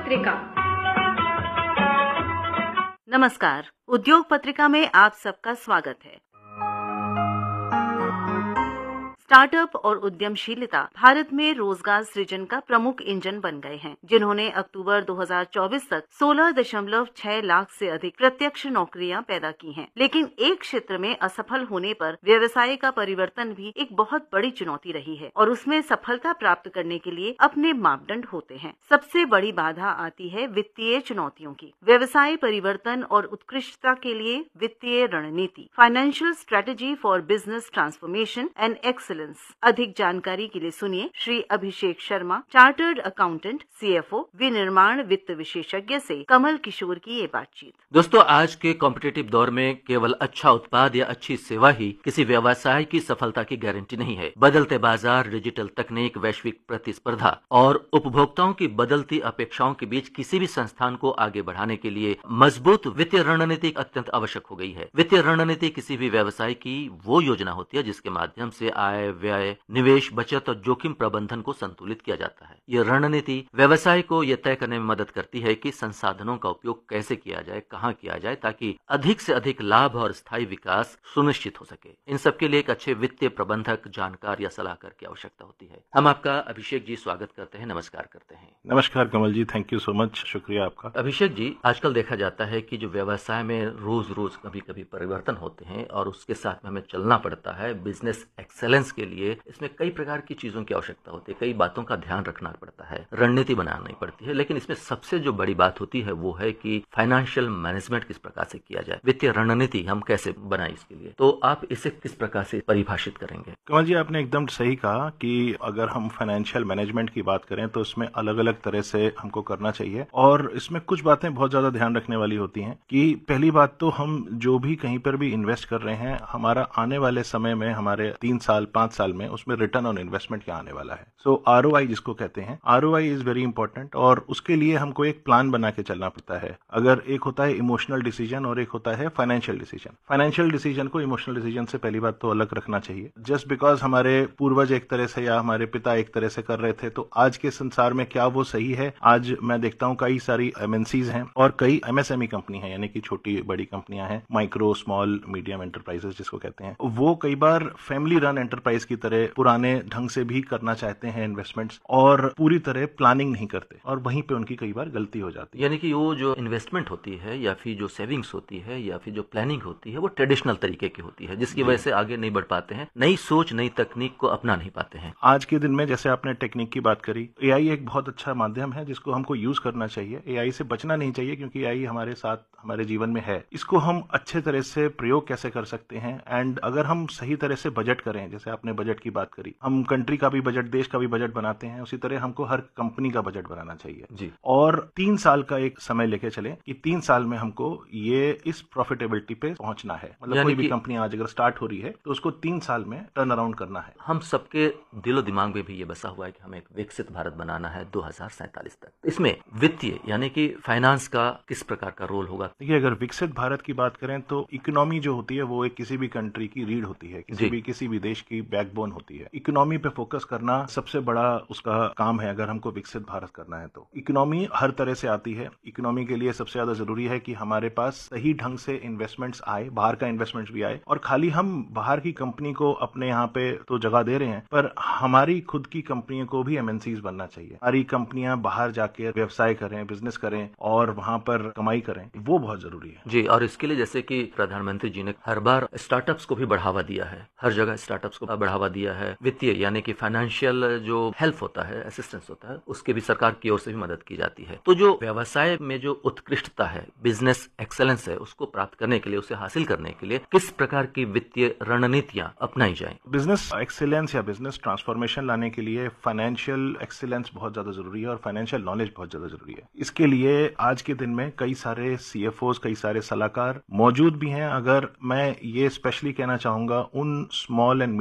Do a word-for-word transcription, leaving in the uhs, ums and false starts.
पत्रिका। नमस्कार, उद्योग पत्रिका में आप सबका स्वागत है। स्टार्टअप और उद्यमशीलता भारत में रोजगार सृजन का प्रमुख इंजन बन गए हैं, जिन्होंने अक्टूबर दो हज़ार चौबीस तक सोलह दशमलव छह लाख से अधिक प्रत्यक्ष नौकरियां पैदा की हैं। लेकिन एक क्षेत्र में असफल होने पर व्यवसाय का परिवर्तन भी एक बहुत बड़ी चुनौती रही है और उसमें सफलता प्राप्त करने के लिए अपने मापदंड होते हैं। सबसे बड़ी बाधा आती है वित्तीय चुनौतियों की। व्यवसाय परिवर्तन और उत्कृष्टता के लिए वित्तीय रणनीति, financial strategy for business transformation and excellence. अधिक जानकारी के लिए सुनिए Shri Abhishek Sharma, chartered accountant, CFO, विनिर्माण वित्त विशेषज्ञ से कमल किशोर की ये बातचीत। दोस्तों, आज के कॉम्पिटिटिव दौर में केवल अच्छा उत्पाद या अच्छी सेवा ही किसी व्यवसाय की सफलता की गारंटी नहीं है। बदलते बाजार, डिजिटल तकनीक, वैश्विक प्रतिस्पर्धा और उपभोक्ताओं की बदलती अपेक्षाओं के बीच किसी भी संस्थान को आगे बढ़ाने के लिए मजबूत वित्तीय रणनीति अत्यंत आवश्यक हो गई है। वित्तीय रणनीति किसी भी व्यवसाय की वो योजना होती है जिसके माध्यम से आय, व्यय, निवेश, बचत और जोखिम प्रबंधन को संतुलित किया जाता है। यह रणनीति व्यवसाय को यह तय करने में मदद करती है कि संसाधनों का उपयोग कैसे किया जाए, कहां किया जाए, ताकि अधिक से अधिक लाभ और स्थायी विकास सुनिश्चित हो सके। इन सबके लिए एक अच्छे वित्तीय प्रबंधक, जानकार या सलाहकार की आवश्यकता होती है। हम आपका अभिषेक जी स्वागत करते हैं, नमस्कार करते हैं। नमस्कार कमल जी, थैंक यू सो मच, शुक्रिया आपका। अभिषेक जी, आजकल देखा जाता है कि जो व्यवसाय में रोज रोज कभी कभी परिवर्तन होते हैं और उसके साथ में हमें चलना पड़ता है। बिजनेस एक्सेलेंस के लिए इसमें कई प्रकार की चीजों की आवश्यकता होती है, कई बातों का ध्यान रखना पड़ता है, रणनीति बनानी पड़ती है। लेकिन इसमें सबसे जो बड़ी बात होती है वो है कि फाइनेंशियल मैनेजमेंट किस प्रकार से किया जाए, वित्तीय रणनीति हम कैसे बनाए इसके लिए। तो आप इसे किस प्रकार से परिभाषित करेंगे? कमल जी, आपने एकदम सही कहा कि अगर हम फाइनेंशियल मैनेजमेंट की बात करें तो इसमें अलग अलग तरह से हमको करना चाहिए और इसमें कुछ बातें बहुत ज्यादा ध्यान रखने वाली होती हैं। कि पहली बात तो हम जो भी कहीं पर भी इन्वेस्ट कर रहे हैं, हमारा आने वाले समय में, हमारे तीन साल पांच साल में उसमें रिटर्न ऑन इन्वेस्टमेंट क्या आने वाला है। सो आरओआई जिसको कहते हैं, आरओआई इज वेरी इंपॉर्टेंट और उसके लिए हमको एक प्लान बना के चलना पड़ता है। अगर एक होता है इमोशनल डिसीजन और एक होता है फाइनेंशियल डिसीजन। फाइनेंशियल डिसीजन को इमोशनल डिसीजन से पहली बात तो अलग रखना चाहिए। जस्ट बिकॉज हमारे पूर्वज एक तरह से या हमारे पिता एक तरह से कर रहे थे तो आज के संसार में क्या वो सही है? आज मैं देखता हूँ कई सारी एमएनसीज हैं और कई एमएसएमई कंपनी है, यानी कि छोटी बड़ी कंपनियां हैं, माइक्रो स्मॉल मीडियम एंटरप्राइजेस जिसको कहते हैं। वो कई बार फैमिली रन एंटरप्राइज की तरह पुराने ढंग से भी करना चाहते हैं इन्वेस्टमेंट्स और पूरी तरह प्लानिंग नहीं करते और वहीं पे उनकी कई बार गलती हो जाती है। यानी कि वो जो इन्वेस्टमेंट होती है या फिर जो सेविंग्स होती है या फिर जो प्लानिंग होती है वो ट्रेडिशनल तरीके की होती है, जिसकी वजह से आगे नहीं बढ़ पाते हैं, नई सोच नई तकनीक को अपना नहीं पाते हैं। आज के दिन में जैसे आपने टेक्निक की बात करी, एआई एक बहुत अच्छा माध्यम है जिसको हमको यूज करना चाहिए। एआई से बचना नहीं चाहिए क्योंकि एआई हमारे साथ हमारे जीवन में है। इसको हम अच्छे तरह से प्रयोग कैसे कर सकते हैं एंड अगर हम सही तरह से बजट करें, जैसे आपने बजट की बात करी, हम कंट्री का भी बजट, देश का भी बजट बनाते हैं, उसी तरह हमको हर कंपनी का बजट बनाना चाहिए जी। और तीन साल का एक समय लेके चले कि तीन साल में हमको ये इस प्रॉफिटेबिलिटी पे पहुंचना है। मतलब कोई भी कंपनी आज अगर स्टार्ट हो रही है तो उसको तीन साल में टर्न अराउंड करना है। हम सबके दिलो दिमाग में भी ये बसा हुआ है कि हमें एक विकसित भारत बनाना है दो हजार सैंतालीस तक। इसमें वित्तीय यानी कि फाइनेंस का किस प्रकार का रोल होगा? देखिए, अगर विकसित भारत की बात करें तो इकोनॉमी जो होती है वो एक किसी भी कंट्री की रीढ़ होती है, किसी भी किसी भी देश की बैकबोन होती है। इकोनॉमी पे फोकस करना सबसे बड़ा उसका काम है अगर हमको विकसित भारत करना है तो। इकोनॉमी हर तरह से आती है। इकोनॉमी के लिए सबसे ज्यादा जरूरी है कि हमारे पास सही ढंग से इन्वेस्टमेंट्स आए, बाहर का इन्वेस्टमेंट्स भी आए और खाली हम बाहर की कंपनी को अपने यहाँ पे तो जगह दे रहे हैं पर हमारी खुद की कंपनियों को भी एमएनसीज बनना चाहिए। हमारी कंपनियां बाहर जाके व्यवसाय करें, बिजनेस करें और वहां पर कमाई करें, वो बहुत जरूरी है जी। और इसके लिए जैसे कि प्रधानमंत्री जी ने हर बार स्टार्टअप्स को भी बढ़ावा दिया है, हर जगह स्टार्टअप्स को बढ़ावा दिया है। वित्तीय यानी कि फाइनेंशियल जो हेल्प होता है, असिस्टेंस होता है, उसके भी सरकार की ओर से भी मदद की जाती है। तो जो व्यवसाय में जो उत्कृष्टता है, बिजनेस एक्सेलेंस है, उसको प्राप्त करने के लिए, उसे हासिल करने के लिए किस प्रकार की वित्तीय रणनीतियां अपनाई जाए? बिजनेस एक्सेलेंस या बिजनेस ट्रांसफॉर्मेशन लाने के लिए फाइनेंशियल एक्सेलेंस बहुत ज्यादा जरूरी है और फाइनेंशियल नॉलेज बहुत ज्यादा जरूरी है। इसके लिए आज के दिन में कई सारे सीएफओज, कई सारे सलाहकार मौजूद भी हैं। अगर मैं ये स्पेशली कहना चाहूंगा उन स्मॉल एंड